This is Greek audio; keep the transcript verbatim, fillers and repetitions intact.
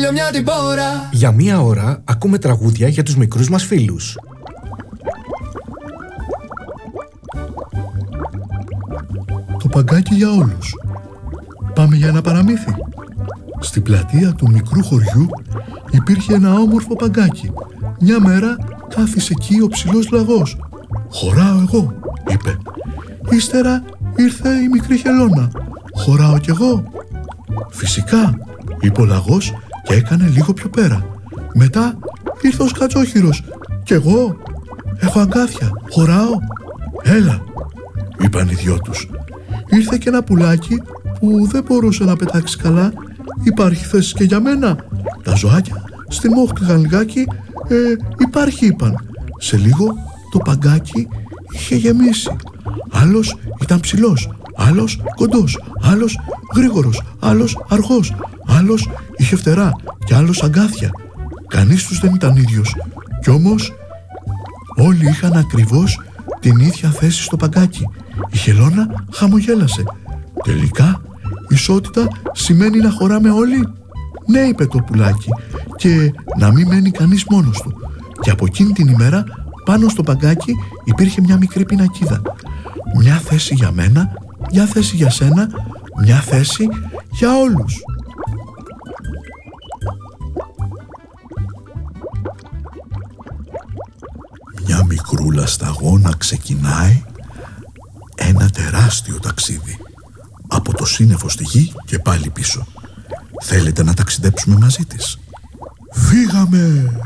meglio mia Deborah. Για μία ώρα ακούμε τραγούδια για τους μικρούς μας φίλους. Το παγκάκι για όλους. Πάμε για ένα παραμύθι. Στην πλατεία του μικρού χωριού υπήρχε ένα όμορφο παγκάκι. Μια μέρα κάθισε εκεί ο ψηλός λαγός. «Χωράω εγώ», είπε. Ύστερα ήρθε η μικρή χελώνα. «Χωράω κι εγώ». «Φυσικά», είπε ο λαγός και έκανε λίγο πιο πέρα. Μετά ήρθε ο σκατζόχυρος. «Κι εγώ έχω αγκάθια, χωράω». «Έλα», είπαν οι δυο τους. Ήρθε και ένα πουλάκι που δεν μπορούσε να πετάξει καλά. «Υπάρχει θέση και για μένα». Τα ζωάκια στριμώχτηκαν λιγάκι. «Ε, υπάρχει», είπαν. Σε λίγο το παγκάκι είχε γεμίσει. Άλλος ήταν ψηλός, άλλος κοντός, άλλος γρήγορος, άλλος αργός, άλλος είχε φτερά και άλλος αγκάθια. Κανείς τους δεν ήταν ίδιος. Κι όμως όλοι είχαν ακριβώς την ίδια θέση στο παγκάκι. Η χελώνα χαμογέλασε. «Τελικά ισότητα σημαίνει να χωράμε όλοι?» «Ναι», είπε το πουλάκι, «και να μην μένει κανείς μόνος του». Και από εκείνη την ημέρα πάνω στο παγκάκι υπήρχε μια μικρή πινακίδα. «Μια θέση για μένα, μια θέση για σένα, μια θέση για όλους». Μια μικρούλα σταγόνα ξεκινάει ένα τεράστιο ταξίδι. Από το σύννεφο στη γη και πάλι πίσω. Θέλετε να ταξιδέψουμε μαζί της? «Φύγαμε»,